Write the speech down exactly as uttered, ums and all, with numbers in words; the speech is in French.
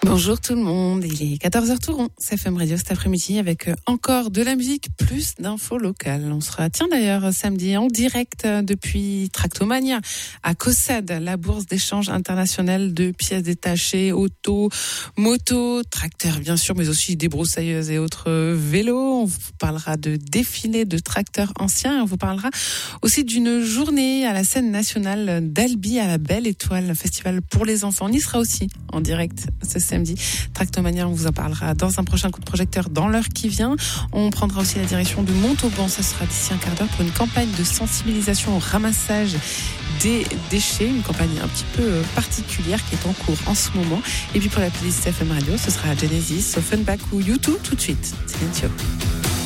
Bonjour tout le monde, il est quatorze heures tout rond, c'est F M Radio cet après-midi avec encore de la musique, plus d'infos locales. On sera, tiens d'ailleurs, samedi en direct depuis Tractomania à Caussade, la bourse d'échange internationale de pièces détachées, auto, moto, tracteurs bien sûr, mais aussi des broussailleuses et autres vélos. On vous parlera de défilés de tracteurs anciens et on vous parlera aussi d'une journée à la scène nationale d'Albi à la Belle Étoile, festival pour les enfants. On y sera aussi en direct ce samedi. Tractomania, on vous en parlera dans un prochain coup de projecteur dans l'heure qui vient. On prendra aussi la direction de Montauban, ça sera d'ici un quart d'heure pour une campagne de sensibilisation au ramassage des déchets, une campagne un petit peu particulière qui est en cours en ce moment. Et puis pour la playlist F M Radio, ce sera Genesis, Offenbach ou U deux tout de suite. Silencio.